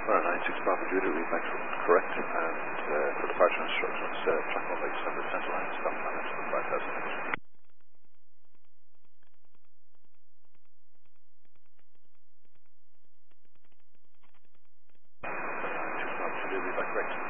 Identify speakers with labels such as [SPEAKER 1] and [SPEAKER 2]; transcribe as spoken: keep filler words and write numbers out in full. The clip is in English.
[SPEAKER 1] Well, nine six Bravo Julia, read back correct, and uh, for departure instructions, uh, track one by December Central Line, stop manage for five thousand meters. nine six Bravo Julia, read back correct.